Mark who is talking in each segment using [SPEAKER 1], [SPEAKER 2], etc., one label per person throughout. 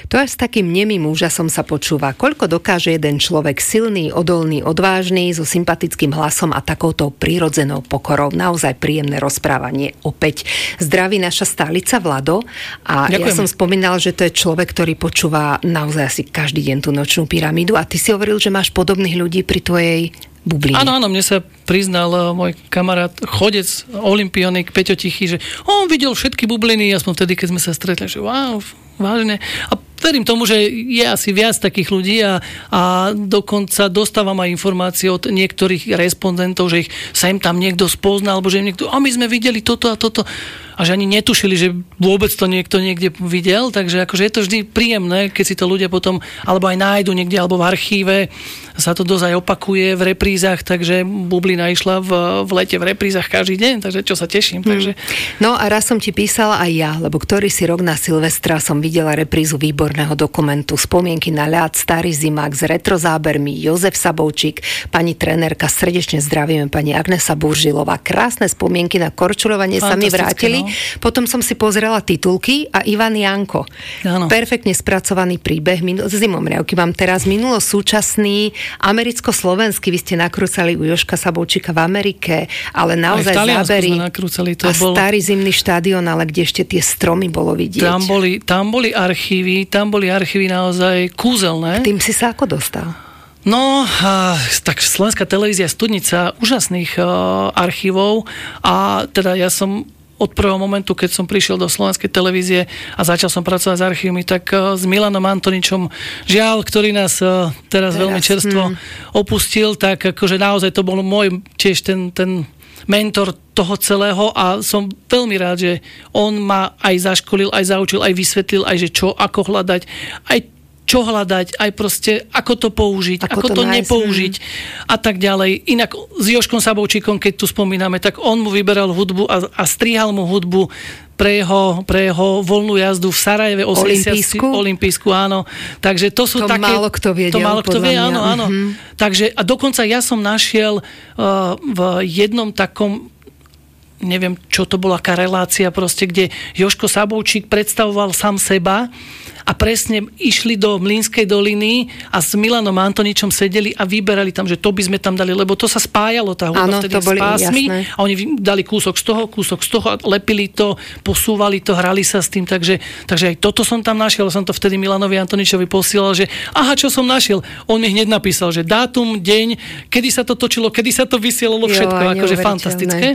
[SPEAKER 1] To až s takým nemým úžasom sa počúva, koľko dokáže jeden človek silný, odolný, odvážny, so sympatickým hlasom a takouto prírodzenou pokorou. Naozaj príjemné rozprávanie. Opäť zdraví naša stálica Vlado. A ďakujem. Ja som spomínal, že to je človek, ktorý počúva naozaj asi každý deň tú nočnú pyramídu. A ty si hovoril, že máš podobných ľudí pri tvojej bubline.
[SPEAKER 2] Áno, mne sa priznal môj kamarát, chodec, olympionik Peťo Tichý, že on videl všetky bubliny, aspoň vtedy, keď sme sa stretli, že wow, vážne. A verím tomu, že je asi viac takých ľudí a dokonca dostávam aj informácie od niektorých respondentov, že ich sa im tam niekto spoznal, alebo že im niekto, my sme videli toto a toto. A že ani netušili, že vôbec to niekto niekde videl, takže akože je to vždy príjemné, keď si to ľudia potom alebo aj nájdu niekde, alebo v archíve, sa to dosť aj opakuje v reprízach, takže bublina išla v lete v reprízach každý deň, takže čo sa teším. Takže...
[SPEAKER 1] No a raz som ti písala aj ja, lebo ktorý si rok na Silvestra som videla reprízu výborného dokumentu Spomienky na ľad, Starý zimák s retrozábermi, Jozef Sabovčík, pani trenérka, srdečne zdravíme, pani Agnesa Buržilová. Krásne spomienky na korčuľovanie sa mi vrátili. No. Potom som si pozrela titulky a Ivan Janko. Áno. Perfektne spracovaný príbeh. Zimomriavky mám teraz minulo súčasný, americko-slovenský. Vy ste nakrúcali u Jožka Sabovčíka v Amerike, ale naozaj zábery. A Starý zimný štadión, ale kde ešte tie stromy bolo vidieť.
[SPEAKER 2] Tam boli archívy naozaj kúzelné.
[SPEAKER 1] K tým si sa ako dostal?
[SPEAKER 2] No, tak Slovenská televízia Studnica, úžasných archívov a teda ja som od prvého momentu, keď som prišiel do Slovenskej televízie a začal som pracovať s archívmi, tak s Milanom Antoničom, žiaľ, ktorý nás teraz veľmi čerstvo opustil, tak akože naozaj to bol môj tiež ten mentor toho celého a som veľmi rád, že on ma aj zaškolil, aj zaučil, aj vysvetlil, aj že čo, ako hľadať, aj čo hľadať, aj proste ako to použiť, ako to nepoužiť a tak ďalej. Inak s Jožkom Sabovčíkom, keď tu spomíname, tak on mu vyberal hudbu a strihal mu hudbu pre jeho voľnú jazdu v Sarajeve, Olympijsku, áno. Takže to sú také...
[SPEAKER 1] Málo kto vie,
[SPEAKER 2] áno. Takže a dokonca ja som našiel v jednom takom, neviem, čo to bola aká relácia proste, kde Jožko Sabovčík predstavoval sám seba a presne išli do Mlynskej doliny a s Milanom Antoničom sedeli a vyberali tam, že to by sme tam dali, lebo to sa spájalo, tá hudba vtedy s pásmi a oni dali kúsok z toho a lepili to, posúvali to, hrali sa s tým, takže aj toto som tam našiel, som to vtedy Milanovi Antoničovi posielal, že čo som našiel. On mi hneď napísal, že dátum, deň, kedy sa to točilo, kedy sa to vysielalo, všetko, akože fantastické.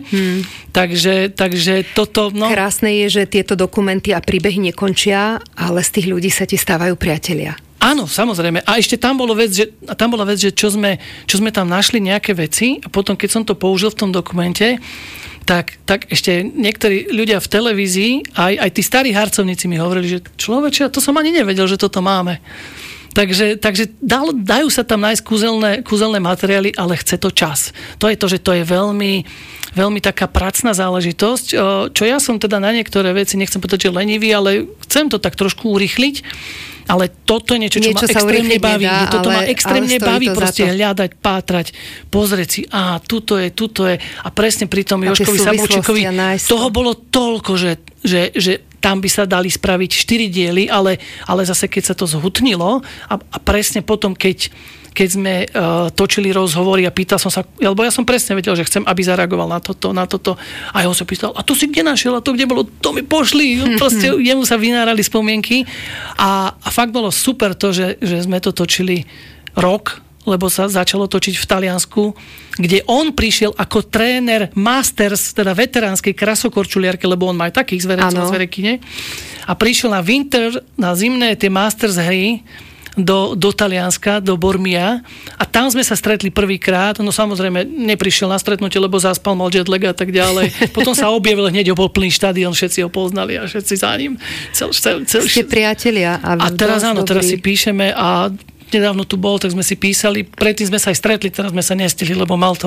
[SPEAKER 2] Takže toto... No.
[SPEAKER 1] Krásne je, že tieto dokumenty a príbehy nekončia, ale z tých ľudí sa ti stávajú priatelia.
[SPEAKER 2] Áno, samozrejme. A ešte tam bola vec, že čo sme tam našli nejaké veci a potom, keď som to použil v tom dokumente, tak ešte niektorí ľudia v televízii, aj tí starí harcovníci mi hovorili, že človeče, to som ani nevedel, že toto máme. Takže dajú sa tam nájsť kúzelné materiály, ale chce to čas. To je to, že to je veľmi, veľmi taká pracná záležitosť, čo ja som teda na niektoré veci, nechcem povedať, že lenivý, ale chcem to tak trošku urýchliť, ale toto je niečo čo ma extrémne baví. Toto ma extrémne baví proste hľadať, pátrať, pozrieť si, tuto je. A presne pri tom Jožkovi Sabovčíkovi toho bolo toľko, že tam by sa dali spraviť 4 diely, ale zase keď sa to zhutnilo a presne potom, keď sme točili rozhovory a pýtal som sa, lebo ja som presne vedel, že chcem, aby zareagoval na toto. A jeho sa pýtal, a to si kde našiel? A to kde bolo? To mi pošli. Proste jemu sa vynárali spomienky. A fakt bolo super to, že sme to točili rok, lebo sa začalo točiť v Taliansku, kde on prišiel ako tréner Masters, teda veteránskej krasokorčuliarke, lebo on má aj takých zverencov, zverekyne. A prišiel na zimné tie Masters hry do Talianska, do Bormia a tam sme sa stretli prvýkrát, no samozrejme neprišiel na stretnutie, lebo zaspal, mal jet lag a tak ďalej. Potom sa objavil hneď, bol plný štadión, všetci ho poznali a všetci za ním.
[SPEAKER 1] Ste priatelia.
[SPEAKER 2] A teraz si píšeme a nedávno tu bol, tak sme si písali, predtým sme sa aj stretli, teraz sme sa nestihli, lebo mal to